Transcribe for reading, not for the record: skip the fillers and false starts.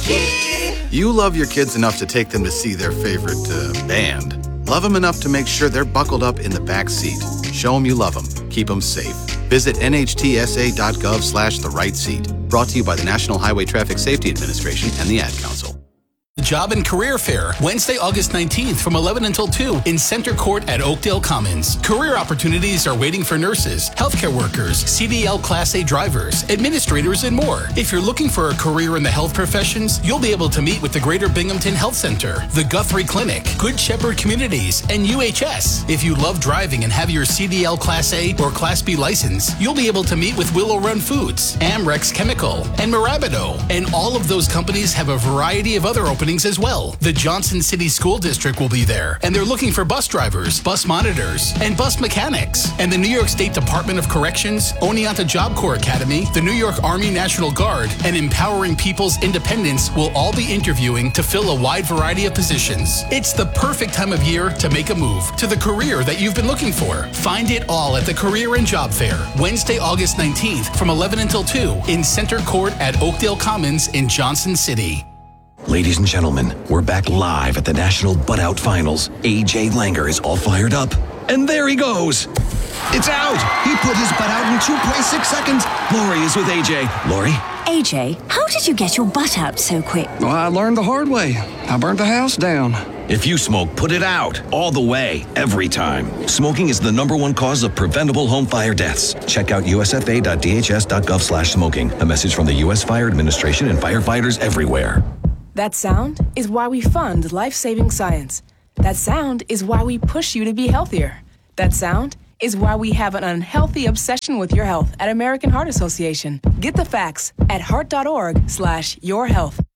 You love your kids enough to take them to see their favorite band. Love them enough to make sure they're buckled up in the back seat. Show them you love them. Keep them safe. Visit nhtsa.gov/the right seat. Brought to you by the National Highway Traffic Safety Administration and the Ad Council. Job and Career Fair, Wednesday, August 19th from 11 until 2 in Center Court at Oakdale Commons. Career opportunities are waiting for nurses, healthcare workers, CDL Class A drivers, administrators, and more. If you're looking for a career in the health professions, you'll be able to meet with the Greater Binghamton Health Center, the Guthrie Clinic, Good Shepherd Communities, and UHS. If you love driving and have your CDL Class A or Class B license, you'll be able to meet with Willow Run Foods, Amrex Chemical, and Mirabido. And all of those companies have a variety of other openings as well. The Johnson City School District will be there, and they're looking for bus drivers, bus monitors, and bus mechanics. And the New York State Department of Corrections, Oneonta Job Corps Academy, the New York Army National Guard, and Empowering People's Independence will all be interviewing to fill a wide variety of positions. It's the perfect time of year to make a move to the career that you've been looking for. Find it all at the Career and Job Fair, Wednesday, August 19th from 11 until 2 in Center Court at Oakdale Commons in Johnson City. Ladies and gentlemen, we're back live at the National Butt Out Finals. AJ Langer is all fired up. And there he goes. It's out. He put his butt out in 2.6 seconds. Lori is with AJ. Lori? AJ, how did you get your butt out so quick? Well, I learned the hard way. I burnt the house down. If you smoke, put it out. All the way. Every time. Smoking is the #1 cause of preventable home fire deaths. Check out usfa.dhs.gov/smoking. A message from the U.S. Fire Administration and firefighters everywhere. That sound is why we fund life-saving science. That sound is why we push you to be healthier. That sound is why we have an unhealthy obsession with your health at American Heart Association. Get the facts at heart.org/yourhealth.